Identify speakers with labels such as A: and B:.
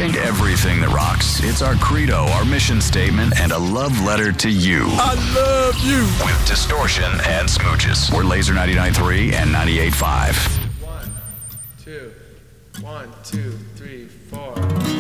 A: Ain't everything that rocks. It's our credo, our mission statement, and a love letter to you.
B: I love you.
A: With Distortion and Smooches. We're Laser 99.3 and 98.5.
B: 1, 2, 1, 2, 3, 4.